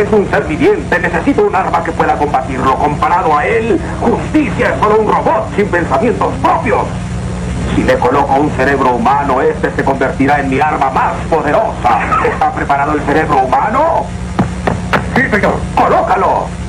Es un ser viviente, necesito un arma que pueda combatirlo. Comparado a él, Justicia es solo un robot sin pensamientos propios. Si le coloco un cerebro humano, este se convertirá en mi arma más poderosa. ¿Está preparado el cerebro humano? Sí, señor. ¡Colócalo!